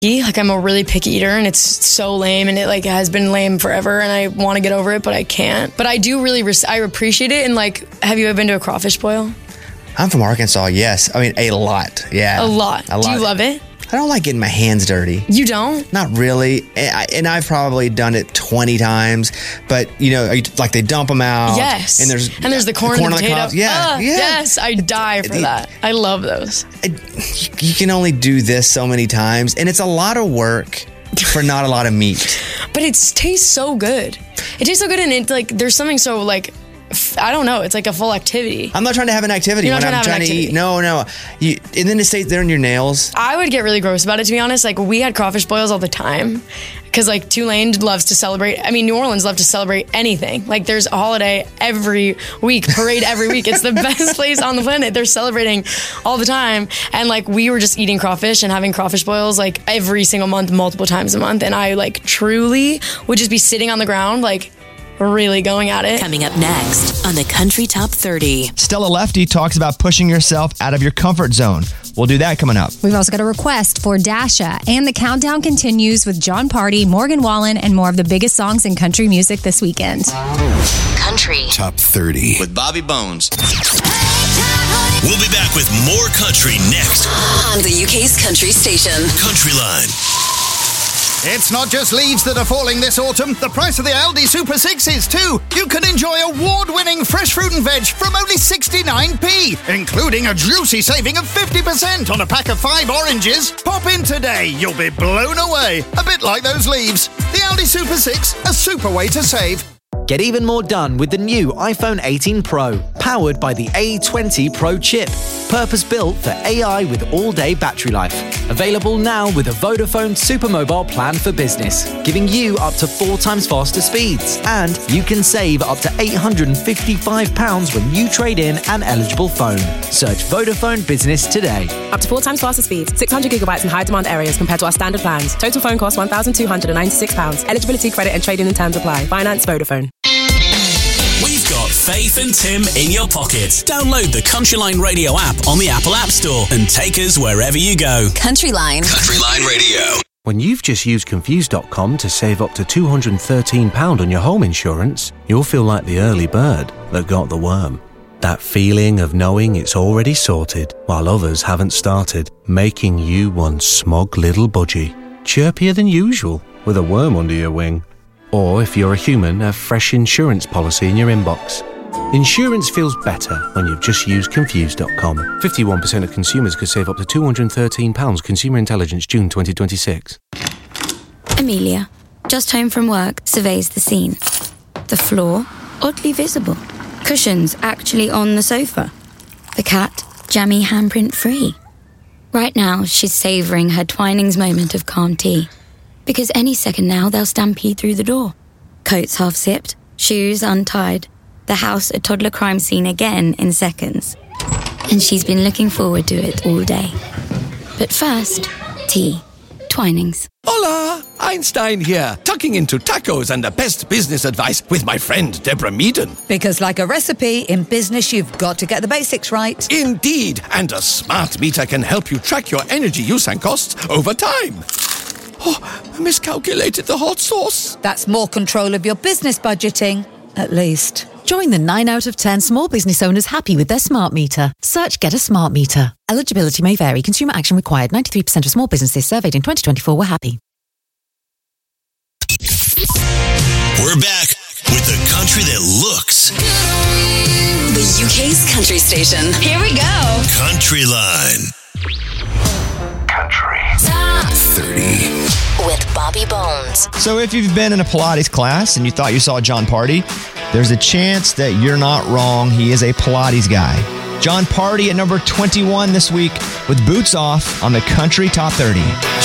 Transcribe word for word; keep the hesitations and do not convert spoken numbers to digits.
Like, I'm a really picky eater, and it's so lame, and it like has been lame forever, and I want to get over it, but I can't. But I do really, res- I appreciate it. And like, have you ever been to a crawfish boil? I'm from Arkansas, yes. I mean, a lot, yeah. A lot. A lot. Do you love it? I don't like getting my hands dirty. You don't? Not really. And, I, and I've probably done it twenty times. But, you know, like they dump them out. Yes. And there's and there's the corn, the corn and the potato. The yeah, uh, yeah. Yes, I die for it, that. I love those. It, you can only do this so many times. And it's a lot of work for not a lot of meat. But it tastes so good. It tastes so good, and it like there's something so like, I don't know. It's like a full activity. I'm not trying to have an activity You're when not I'm trying trying to, to eat. No, no. You, and then it stays there in your nails. I would get really gross about it, to be honest. Like, we had crawfish boils all the time because, like, Tulane loves to celebrate. I mean, New Orleans love to celebrate anything. Like, there's a holiday every week, parade every week. It's the best place on the planet. They're celebrating all the time. And, like, we were just eating crawfish and having crawfish boils, like, every single month, multiple times a month. And I, like, truly would just be sitting on the ground, like, really going at it. Coming up next on the Country Top thirty. Stella Lefty talks about pushing yourself out of your comfort zone. We'll do that coming up. We've also got a request for Dasha. And the countdown continues with John Party, Morgan Wallen, and more of the biggest songs in country music this weekend. Country Top thirty with Bobby Bones. We'll be back with more country next on the U K's country station, Country Line. It's not just leaves that are falling this autumn. The price of the Aldi Super six is too. You can enjoy award-winning fresh fruit and veg from only sixty-nine p, including a juicy saving of fifty percent on a pack of five oranges. Pop in today. You'll be blown away. A bit like those leaves. The Aldi Super six, a super way to save. Get even more done with the new iPhone eighteen Pro, powered by the A twenty Pro chip. Purpose-built for A I with all-day battery life. Available now with a Vodafone Supermobile plan for business, giving you up to four times faster speeds. And you can save up to eight hundred fifty-five pounds when you trade in an eligible phone. Search Vodafone Business today. Up to four times faster speeds, six hundred gigabytes in high-demand areas compared to our standard plans. Total phone cost one thousand two hundred ninety-six pounds. Eligibility, credit and trade-in and terms apply. Finance Vodafone. We've got Faith and Tim in your pocket. Download the Countryline Radio app on the Apple App Store and take us wherever you go. Countryline. Countryline Radio. When you've just used Confused dot com to save up to two hundred thirteen pounds on your home insurance, you'll feel like the early bird that got the worm. That feeling of knowing it's already sorted while others haven't started, making you one smug little budgie, chirpier than usual with a worm under your wing. Or if you're a human, a fresh insurance policy in your inbox. Insurance feels better when you've just used Confused dot com. fifty-one percent of consumers could save up to two hundred thirteen pounds. Consumer Intelligence, June twenty twenty-six. Amelia, just home from work, surveys the scene. The floor, oddly visible. Cushions actually on the sofa. The cat, jammy handprint free. Right now, she's savouring her Twinings moment of calm tea. Because any second now, they'll stampede through the door. Coats half zipped, shoes untied. The house a toddler crime scene again in seconds. And she's been looking forward to it all day. But first, tea. Twinings. Hola! Einstein here, tucking into tacos and the best business advice with my friend Deborah Meaden. Because like a recipe, in business you've got to get the basics right. Indeed, and a smart meter can help you track your energy use and costs over time. Oh, I miscalculated the hot sauce. That's more control of your business budgeting, at least. Join the nine out of ten small business owners happy with their smart meter. Search Get a Smart Meter. Eligibility may vary. Consumer action required. ninety-three percent of small businesses surveyed in twenty twenty-four were happy. We're back with the country that looks. The U K's country station. Here we go. Country Line. Country Top thirty. With Bobby Bones. So if you've been in a Pilates class and you thought you saw John Party, there's a chance that you're not wrong. He is a Pilates guy. John Party at number twenty-one this week with Boots Off on the Country Top thirty.